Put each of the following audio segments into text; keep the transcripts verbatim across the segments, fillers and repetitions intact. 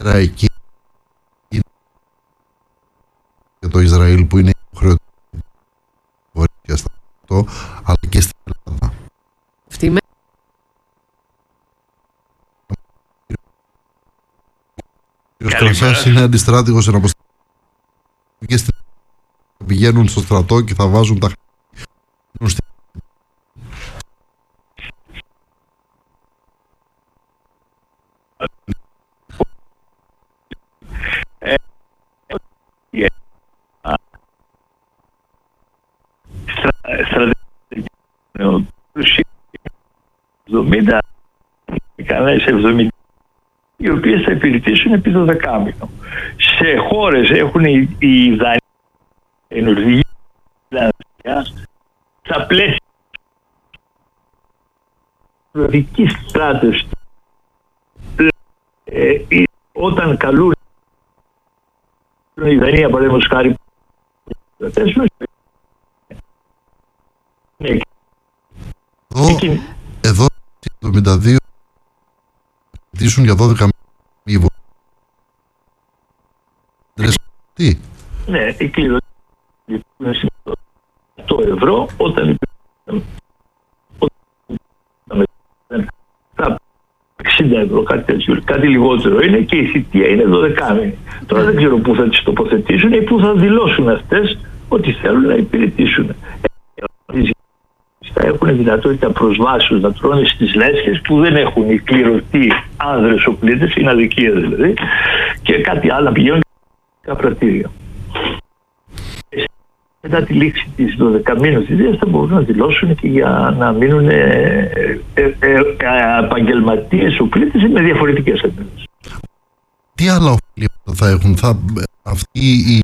εκεί και το Ισραήλ που είναι υποχρεωτικό βοήθεια στρατό, αλλά και στην Ελλάδα. Αυτή με... Ο Κρασιάς είναι αντιστράτηγος εν αποστολή και στην... πηγαίνουν στο στρατό και θα βάζουν τα εβδομήντα ικανές εβδομήντα οι οποίες θα υπηρετήσουν επί δωδεκάμηνο. Σε χώρες έχουν η, η Δανία, η Νορβηγία, η Ισλανδία, στα πλαίσια δικής στράτευσης ε, όταν καλούν η Δανία παραδείγματος χάρη εδώ, εδώ το εβδομήντα δύο ζητήσουν για δώδεκα μήνες. Τι? Ναι, η κληρονομιά το ευρώ όταν τα εξήντα ευρώ, κάτι τέτοιο, κάτι λιγότερο είναι και η θητεία είναι δωδεκάμηνη. Τώρα δεν ξέρω πού θα τις τοποθετήσουν ή πού θα δηλώσουν αυτές ότι θέλουν να υπηρετήσουν. Θα έχουν δυνατότητα προσβάσεως να τρώνε στις λέσχες που δεν έχουν οι κληρωτοί άνδρες οπλίτες, είναι αδικία δηλαδή, και κάτι άλλο πηγαίνουν στα πρατήρια. Μετά τη λήξη της δωδεκαμήνου θητείας θα μπορούν να δηλώσουν και για να μείνουν επαγγελματίες οπλίτες με διαφορετικές αντίληψεις. Τι άλλα οφείλματα θα έχουν, θα, αυτή η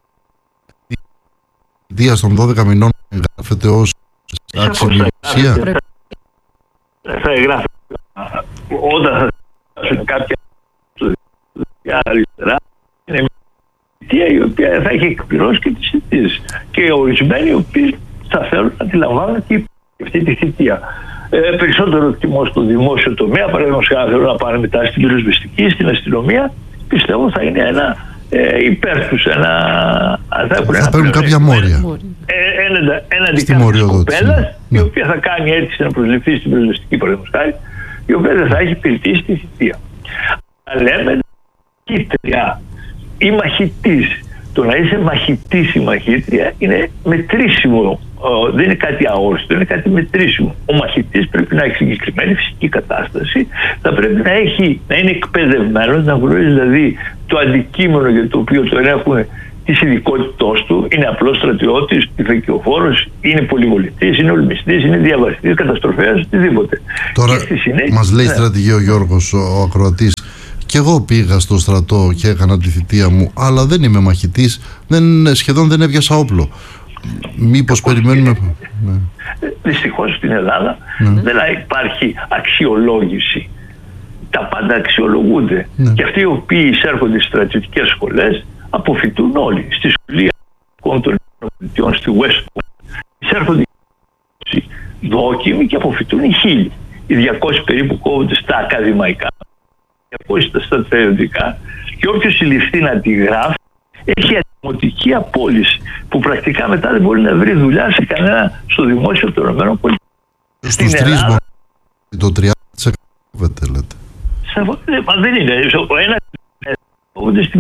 θητεία των δώδεκα μηνών εγγράφεται ως άξιμη υπηρεσία? Θα εγγράφεται όταν θα φτάσουν κάποια αριστερά, είναι μια θητεία η οποία θα έχει εκπληρώσει και τις θητείες και ορισμένοι οι οποίοι θα θέλουν να τη λαμβάνουν και αυτή τη θητεία. Ε, περισσότερο εκτιμώ στο δημόσιο τομέα, παραδείγματος χάρη θέλουν να πάνε μετά στην πυροσβεστική, στην αστυνομία, πιστεύω θα είναι ένα ε, υπέρ τους, ένα, θα, θα ένα παίρνουν κάποια μόρια. Ε, ένα, έναντι κάποιας κοπέλας, η οποία θα κάνει αίτηση να προσληφθεί στην πυροσβεστική, παραδείγματος χάρη, η οποία δεν θα έχει υπηρετήσει τη θητεία. Αλλά λέμε μαχήτρια ή μαχητής. Το να είσαι μαχητής ή μαχήτρια είναι μετρήσιμο. Δεν είναι κάτι αόριστο, είναι κάτι μετρήσιμο. Ο μαχητής πρέπει να έχει συγκεκριμένη φυσική κατάσταση, θα πρέπει να, έχει, να είναι εκπαιδευμένος, να γνωρίζει δηλαδή το αντικείμενο για το οποίο τον έχουν της ειδικότητός του, είναι απλός στρατιώτης, τυφεκιοφόρος, είναι πολυβολητής, είναι ολμιστής, είναι διαβαστής, καταστροφέας, οτιδήποτε. Τώρα συνέχεια, μας λέει ναι. στρατηγέ ο Γιώργος, ο, ο ακροατής, και εγώ πήγα στο στρατό και έκανα τη θητεία μου, αλλά δεν είμαι μαχητής, δεν, σχεδόν δεν έβιασα όπλο. Μήπως περιμένουμε... Ναι. Δυστυχώς στην Ελλάδα ναι. δεν υπάρχει αξιολόγηση. Τα πάντα αξιολογούνται. Ναι. Και αυτοί οι οποίοι εισέρχονται στις στρατιωτικές σχολές αποφυτούν όλοι. Στη σχολεία των ΗΠΑ, στη West Point, εισέρχονται δόκιμοι και αποφυτούν οι χίλιοι. Οι διακόσιοι περίπου κόβονται στα ακαδημαϊκά, διακόσιοι στα στρατιωτικά, και όποιος συλληφθεί να τη γράφει έχει ατιμωτική απόλυση που πρακτικά μετά δεν μπορεί να βρει δουλειά σε κανένα στο δημόσιο των ΗΠΑ. Στους τρεις Ελλάδα... το τριάντα τοις εκατό λέτε. Μα δεν είναι. Ο ένας κόβονται στην...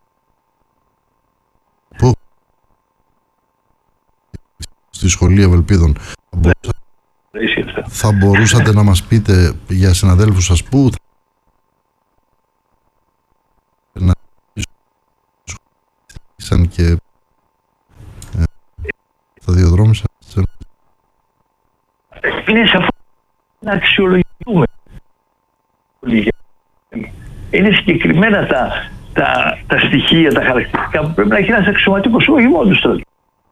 Πού? Στη σχολή Ευελπίδων. Θα μπορούσατε, θα μπορούσατε να μας πείτε για συναδέλφους σας που να σαν και ε, στα δύο δρόμους σας. Είναι σαφώς να αξιολογηθούμε. Είναι συγκεκριμένα τα, τα, τα στοιχεία, τα χαρακτηριστικά που πρέπει να έχει ένας αξιωματικός, όχι μόνο του στρατού.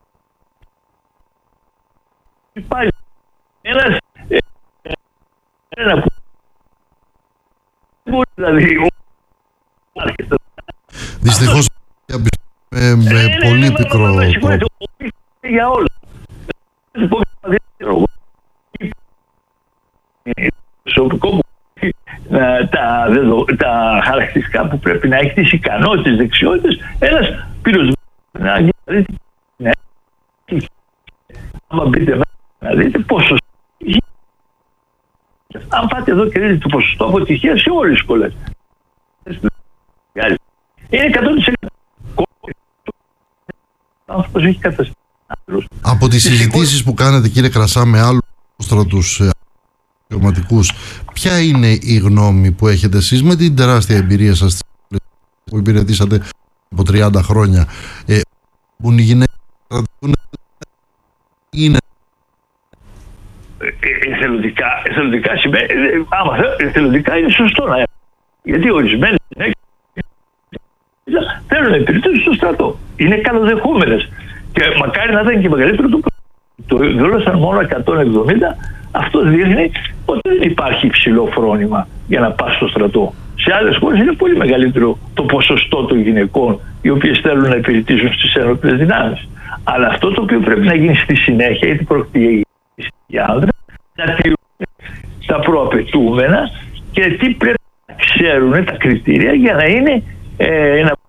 Υπάρχει ένας ε, ένα που μπορεί δηλαδή δυστυχώς με, με ε, πολύ ε, πικρό τρόπο. Για όλα. Προσωπικό που τα, δεδο, τα χαρακτηριστικά που πρέπει να έχει, τις ικανότητες, δεξιότητες, ένας πυροσβέστης να δείτε, ναι, άμα μπείτε μέσα να δείτε πόσο. Αν πάτε εδώ και δείτε το ποσοστό αποτυχίας σε όλες τις σχολές, είναι εκατό τοις εκατό. Άνθρωπος έχει καταστεί. Από τις συζητήσεις που κάνετε, κύριε Κρασά, με άλλους στρατούς αξιωματικούς, ποια είναι η γνώμη που έχετε εσείς με την τεράστια εμπειρία σας που υπηρετήσατε από τριάντα χρόνια, ε, που οι γυναίκες είναι εθελοντικά, εθελοντικά σημαίνει, άμα εθελοντικά είναι σωστό να έχουν. Γιατί ορισμένες γυναίκες θέλουν να υπηρετήσουν στο στρατό. Είναι καλοδεχούμενες. Και μακάρι να ήταν και μεγαλύτερο το το δούλωσαν μόνο εκατόν εβδομήντα. Αυτό δείχνει ότι δεν υπάρχει υψηλό φρόνημα για να πας στο στρατό. Σε άλλες χώρες είναι πολύ μεγαλύτερο το ποσοστό των γυναικών οι οποίες θέλουν να υπηρετήσουν στις ενόπλες δυνάμεις. Αλλά αυτό το οποίο πρέπει να γίνει στη συνέχεια, γιατί πρόκειται για άνδρες, να τηρούν τα προαπαιτούμενα και τι πρέπει να ξέρουν τα κριτήρια για να είναι ε, να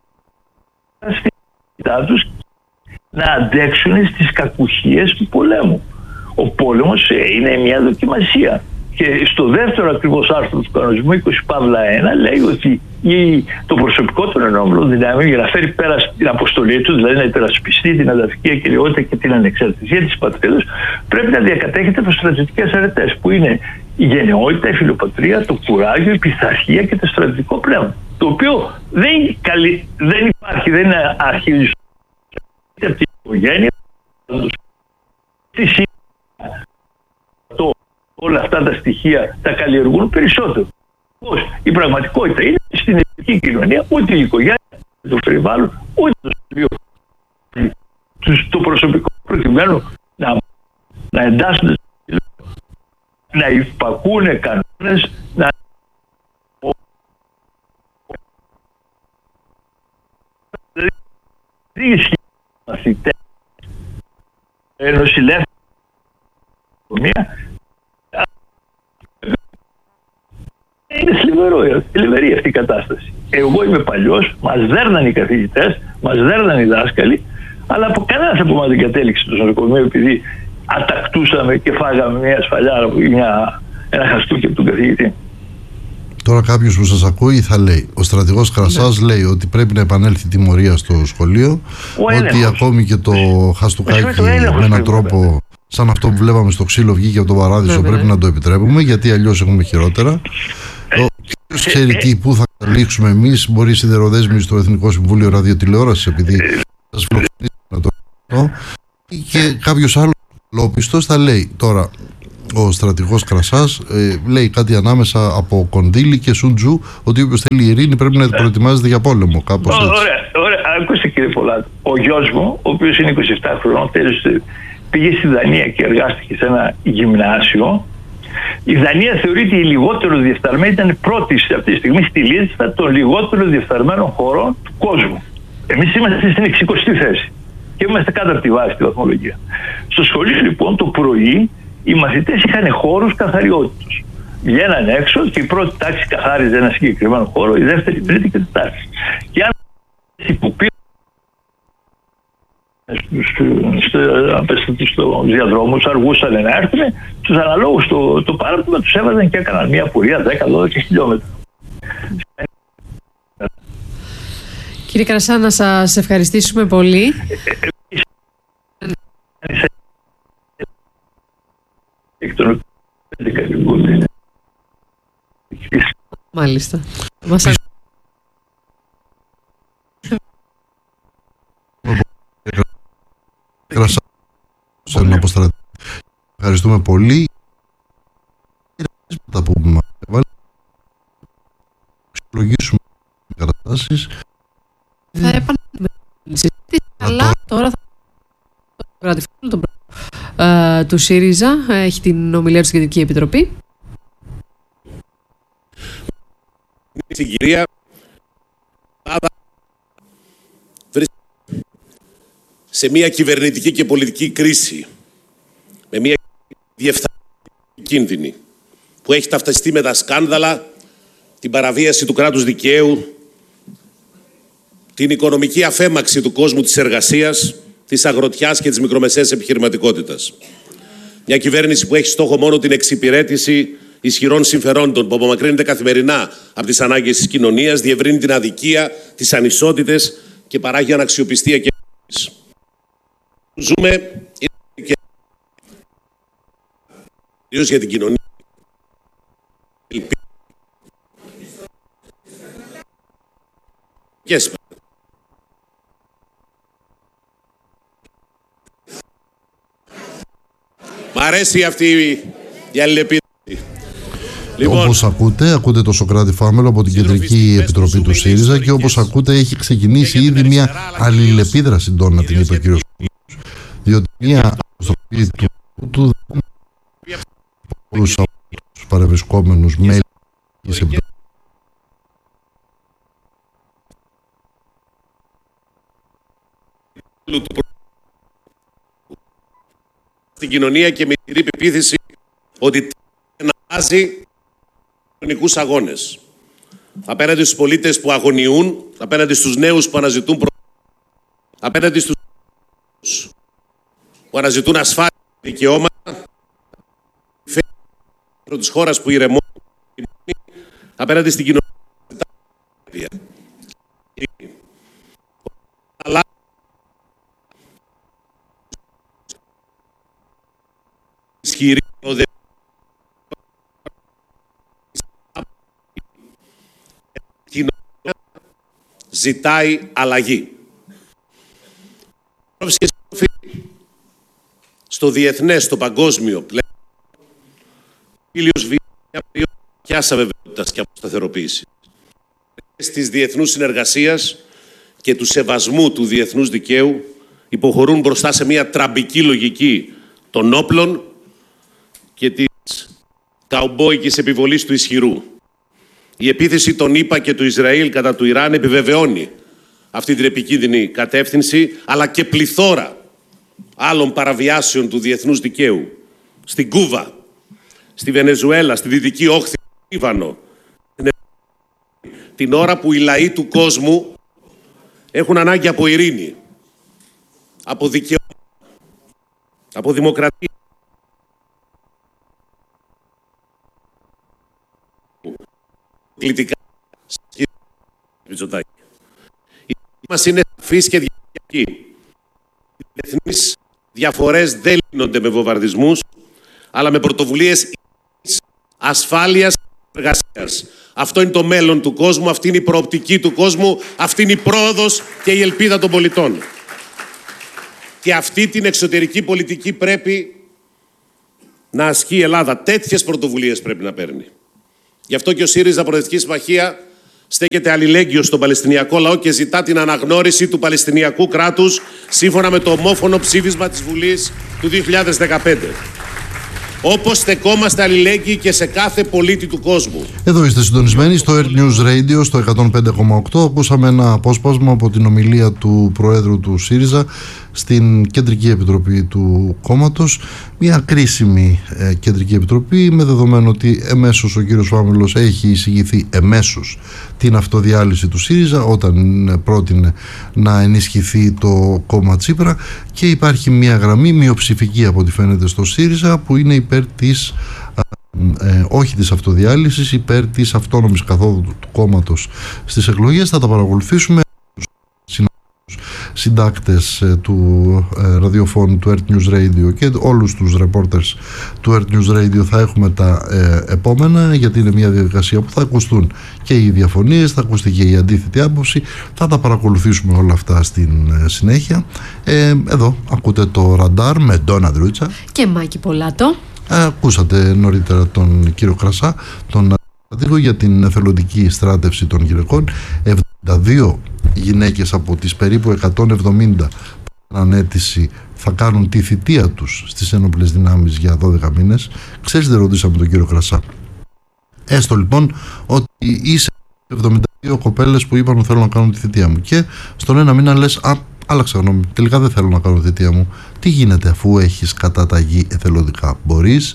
στην τους να αντέξουν στις κακουχίες του πολέμου. Ο πόλεμος είναι μια δοκιμασία. Και στο δεύτερο ακριβώς άρθρο του κανονισμού είκοσι παύλα ένα λέει ότι η, το προσωπικό των ενόπλων δυνάμεων για να φέρει πέρα την αποστολή του, δηλαδή να υπερασπιστεί την εδαφική ακεραιότητα και την ανεξαρτησία της πατρίδας, πρέπει να διακατέχεται από στρατιωτικές αρετές, που είναι η γενναιότητα, η φιλοπατρία, το κουράγιο, η πειθαρχία και το στρατιωτικό πνεύμα. Το οποίο δεν, καλύ, δεν υπάρχει, δεν είναι αρχίζει από την οικογένεια, όλα αυτά τα στοιχεία τα καλλιεργούν περισσότερο. Πώς η πραγματικότητα είναι στην ελληνική κοινωνία, ούτε η οικογένεια, το περιβάλλον, ούτε το σχολείο, το προσωπικό προκειμένου να, να εντάσσονται, να υπακούνε κανόνες, να δεν ισχύει μαθητές νοσηλεύτες είναι θλιβερό, θλιβερή αυτή η κατάσταση. Εγώ είμαι παλιός, μας δέρναν οι καθηγητές, μας δέρναν οι δάσκαλοι, αλλά από κανένας από εμάς δεν κατέληξε το νοσοκομείο επειδή ατακτούσαμε και φάγαμε μια σφαλιάρα, μια, ένα χαστούκι από τον καθηγητή. Τώρα κάποιος που σας ακούει θα λέει, ο στρατηγός Κρασάς, ναι, λέει ότι πρέπει να επανέλθει η τιμωρία στο σχολείο, ο ότι έλεγχος, ακόμη και το χαστούκάκι με έναν τρόπο σαν αυτό που βλέπαμε στο ξύλο βγήκε από τον παράδεισο, ναι, πρέπει ναι. να το επιτρέπουμε, γιατί αλλιώς έχουμε χειρότερα. Ποιος ξέρει τι, πού θα καταλήξουμε εμείς, μπορεί οι σιδεροδέσμοι στο Εθνικό Συμβούλιο Ραδιοτηλεόρασης, επειδή σας φιλοξενήσαμε να το πω, και κάποιος άλλος λόπιστος θα λέει τώρα. Ο στρατηγός Κρασάς ε, λέει κάτι ανάμεσα από Κονδύλη και Σουντζού, ότι όποιος θέλει ειρήνη πρέπει να προετοιμάζεται για πόλεμο. Κάπως έτσι. Ωραία, ωραία. Ακούστε κύριε Πολάτο. Ο γιος μου, ο οποίος είναι είκοσι επτά χρονών, πήγε στη Δανία και εργάστηκε σε ένα γυμνάσιο. Η Δανία θεωρείται η λιγότερο διεφθαρμένη, ήταν πρώτη αυτή τη στιγμή στη λίστα των λιγότερο διεφθαρμένων χωρών του κόσμου. Εμείς είμαστε στην εξηκοστή θέση και είμαστε κάτω από τη βάση στη βαθμολογία. Στο σχολείο λοιπόν το πρωί οι μαθητές είχαν χώρους καθαριότητας. Βγαίναν έξω και η πρώτη τάξη καθάριζε ένα συγκεκριμένο χώρο, η δεύτερη, η τρίτη και η τετάρτη. Και αν που πήγαν στους διαδρόμους, αργούσαν να έρθουν, τους αναλόγους το, το παράδειγμα τους έβαζαν και έκαναν μια πορεία δέκα με δώδεκα χιλιόμετρα. Κύριε Κρασά, να σας ευχαριστήσουμε πολύ. Μάλιστα. Μας Ευχαριστούμε πολύ. Τα που μας έβαλε, αξιολογήσουμε τις καταστάσεις. Θα επανέλθουμε τη συζήτηση, αλλά τώρα θα κρατήσουμε τον πρόεδρο του ΣΥΡΙΖΑ, έχει την ομιλία του στην Κεντρική Επιτροπή. Στην κυρία σε μια κυβερνητική και πολιτική κρίση, με μια διεφθαρμένη κίνδυνη που έχει ταυτιστεί με τα σκάνδαλα την παραβίαση του κράτους δικαίου, την οικονομική αφέμαξη του κόσμου της εργασίας, της αγροτιάς και της μικρομεσαίας επιχειρηματικότητας. Μια κυβέρνηση που έχει στόχο μόνο την εξυπηρέτηση ισχυρών συμφερόντων, που απομακρύνεται καθημερινά από τις ανάγκες της κοινωνίας, διευρύνει την αδικία, τις ανισότητες και παράγει αναξιοπιστία και ζούμε κυρίως για την κοινωνία. Yes. Μ' αρέσει αυτή η αλληλεπίδραση. Λοιπόν, όπως ακούτε, ακούτε το Σωκράτη Φάμελο από την Κεντρική Επιτροπή του ΣΥΡΙΖΑ και όπως ακούτε έχει ξεκινήσει ήδη μια αλληλεπίδραση, Ντόνα, την είπε ο κύριος Παπαδόπουλος, διότι μια αποστολή του του δεν πολλούς από τους παρευρισκόμενους μέλη της Επιτροπής στην κοινωνία και με την πεποίθηση ότι να βάζει κοινωνικούς αγώνες απέναντι στους πολίτες που αγωνιούν, απέναντι στους νέους που αναζητούν προ... απέναντι στους που αναζητούν ασφάλεια και δικαιώματα της χώρας που ηρεμώ, απέναντι στην κοινωνία. Αλλά ισχυρή κοινωνία ζητάει αλλαγή. Στο διεθνές, στο παγκόσμιο πλέον, ήλιος μια περίοδο βαθιάς αβεβαιότητας και αποσταθεροποίησης. Της διεθνούς συνεργασίας και του σεβασμού του διεθνούς δικαίου υποχωρούν μπροστά σε μια τραμπική λογική των όπλων και της καουμπόικης επιβολής του ισχυρού. Η επίθεση των ΗΠΑ και του Ισραήλ κατά του Ιράν επιβεβαιώνει αυτή την επικίνδυνη κατεύθυνση, αλλά και πληθώρα άλλων παραβιάσεων του διεθνούς δικαίου. Στην Κούβα, στη Βενεζουέλα, στη Δυτική Όχθη, στο Λίβανο, την ώρα που οι λαοί του κόσμου έχουν ανάγκη από ειρήνη, από δικαιώματα, από δημοκρατία. Κλητικά. Η ζωή μας είναι σαφής και διακριτική. Οι διεθνείς διαφορές δεν λύνονται με βομβαρδισμούς, αλλά με πρωτοβουλίες ασφάλειας και εργασίας. Αυτό είναι το μέλλον του κόσμου, αυτή είναι η προοπτική του κόσμου, αυτή είναι η πρόοδος και η ελπίδα των πολιτών. Και αυτή την εξωτερική πολιτική πρέπει να ασκεί η Ελλάδα. Τέτοιες πρωτοβουλίες πρέπει να παίρνει. Γι' αυτό και ο ΣΥΡΙΖΑ Προοδευτική Συμμαχία στέκεται αλληλέγγυος στον Παλαιστινιακό λαό και ζητά την αναγνώριση του Παλαιστινιακού κράτους σύμφωνα με το ομόφωνο ψήφισμα της Βουλής του δύο χιλιάδες δεκαπέντε. Όπως στεκόμαστε αλληλέγγυοι και σε κάθε πολίτη του κόσμου. Εδώ είστε συντονισμένοι στο Air News Radio στο εκατόν πέντε κόμμα οκτώ. Ακούσαμε ένα απόσπασμα από την ομιλία του Προέδρου του ΣΥΡΙΖΑ στην Κεντρική Επιτροπή του κόμματος. Μια κρίσιμη ε, Κεντρική Επιτροπή, με δεδομένο ότι εμέσως ο κύριος Φάμελος έχει εισηγηθεί εμέσως την αυτοδιάλυση του ΣΥΡΙΖΑ όταν πρότεινε να ενισχυθεί το κόμμα Τσίπρα, και υπάρχει μια γραμμή μειοψηφική από ό,τι φαίνεται στο ΣΥΡΙΖΑ που είναι υπέρ της Ε, όχι της αυτοδιάλυσης, υπέρ της αυτόνομης καθόδου του, του κόμματος στις εκλογές. Θα τα παρακολουθήσουμε. Συντάκτες ε, του ε, ραδιοφώνου του Earth News Radio και όλους τους reporters του Earth News Radio θα έχουμε τα ε, επόμενα, γιατί είναι μια διαδικασία που θα ακουστούν και οι διαφωνίες, θα ακουστεί και η αντίθετη άποψη. Θα τα παρακολουθήσουμε όλα αυτά στην ε, συνέχεια. ε, Εδώ ακούτε το Ραντάρ με Ντόνα Δρούτσα και Μάκη Πολάτο. Ακούσατε νωρίτερα τον κύριο Κρασά, τον αντίστοιχο για την εθελοντική στράτευση των γυναικών. εβδομήντα δύο γυναίκες από τις περίπου εκατόν εβδομήντα που έκαναν αίτηση θα κάνουν τη θητεία τους στις ένοπλες δυνάμεις για δώδεκα μήνες. Ξέρεις, δεν ρωτήσαμε τον κύριο Κρασά. Έστω λοιπόν ότι είσαι εβδομήντα δύο κοπέλες που είπαν ότι θέλω να κάνω τη θητεία μου, και στον ένα μήνα λες α, άλλαξα γνώμη, τελικά δεν θέλω να κάνω τη θητεία μου. Τι γίνεται αφού έχεις καταταγή εθελοντικά? Μπορείς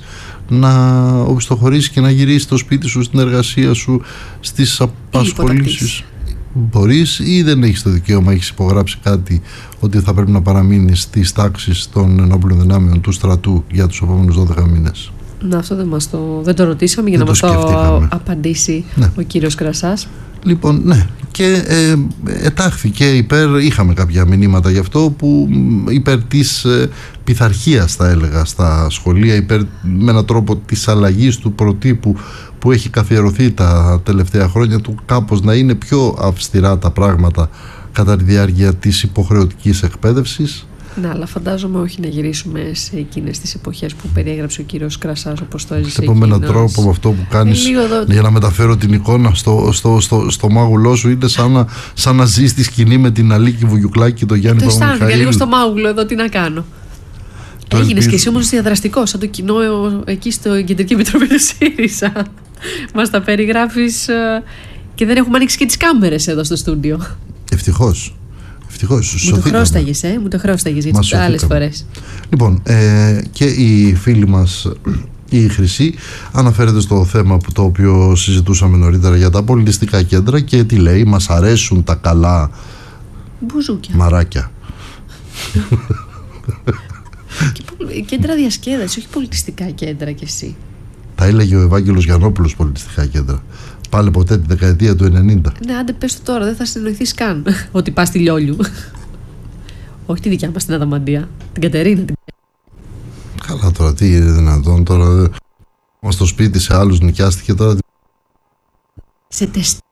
να οπισθοχωρήσεις και να γυρίσεις στο σπίτι σου, στην εργασία σου, στις απασχολήσεις. Μπορείς ή δεν έχεις το δικαίωμα, έχεις υπογράψει κάτι ότι θα πρέπει να παραμείνεις στις τάξεις των ενόπλων δυνάμεων του στρατού για τους επόμενους δώδεκα μήνες? Να, αυτό δεν, μας το, δεν το ρωτήσαμε για δεν να το μας το απαντήσει ναι. ο κύριος Κρασάς. Λοιπόν, ναι, και ε, ετάχθηκε υπέρ, είχαμε κάποια μηνύματα γι' αυτό, που υπέρ της ε, πειθαρχίας, θα έλεγα, στα σχολεία, υπέρ με έναν τρόπο της αλλαγής του προτύπου που έχει καθιερωθεί τα τελευταία χρόνια, του κάπως να είναι πιο αυστηρά τα πράγματα κατά τη διάρκεια της υποχρεωτικής εκπαίδευσης. Ναι, αλλά φαντάζομαι όχι να γυρίσουμε σε εκείνες τις εποχές που περιέγραψε ο κύριος Κρασάς, όπως το έζησε εκείνος. Με έναν τρόπο με αυτό που κάνεις για να μεταφέρω την εικόνα στο, στο, στο, στο μάγουλό σου, είναι σαν να, σαν να ζεις τη σκηνή με την Αλίκη Βουγιουκλάκη και τον Γιάννη Παπαμιχαήλ. Το αισθάνθηκα λίγο στο μάγουλο εδώ, τι να κάνω. Το Έγινες ελπίζω. Και εσύ όμως διαδραστικός, σαν το κοινό εκεί στο Κεντρική Επιτροπή του ΣΥΡΙΖΑ. Μας τα περιγράφεις και δεν έχουμε ανοίξει και τις κάμερες εδώ στο στούντιο. Ευτυχώς. Ευτυχώς, μου το χρώσταγες, ε, μου το χρώσταγες για τις άλλες φορές. Λοιπόν, ε, και η φίλη μας η Χρυσή αναφέρεται στο θέμα που το οποίο συζητούσαμε νωρίτερα για τα πολιτιστικά κέντρα και τι λέει, μας αρέσουν τα καλά μπουζούκια, μαράκια. Και κέντρα διασκέδαση, όχι πολιτιστικά κέντρα κι εσύ. Τα έλεγε ο Ευάγγελος Γιαννόπουλος, πολιτιστικά κέντρα. Πάλι ποτέ τη δεκαετία του ενενήντα. Ναι, άντε πες το τώρα, δεν θα συνεννοηθείς καν ότι πας στη Λιόλιου. Όχι τη δικιά μας την Αδαμαντία, την Κατερίνα. Την... Καλά τώρα, τι είναι δυνατόν τώρα. Μας στο σπίτι σε άλλους νοικιάστηκε τώρα. Σε τεστ.